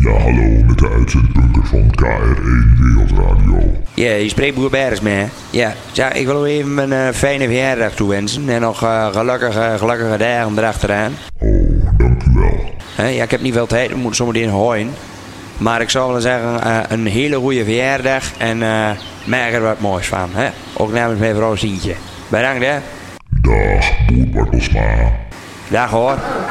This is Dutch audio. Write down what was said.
Ja, hallo met de uitzendbunker van KR1 Wereldradio. Ja, je spreekt Boer Bergsma. Ja, ik wil u even een fijne verjaardag toewensen. En nog gelukkige dagen erachteraan. Oh, dank u wel. Ja, ik heb niet veel tijd, we moeten zometeen hooien. Maar ik zou willen zeggen, een hele goede verjaardag. En maak er wat moois van. Hè? Ook namens mijn vrouw Sientje. Bedankt hè. Dag, boer Bartelsma. Dag hoor.